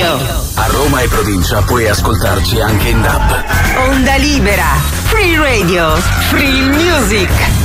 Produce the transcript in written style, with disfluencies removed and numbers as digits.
A Roma e provincia puoi ascoltarci anche in DAB. Onda libera. Free Radio. Free music.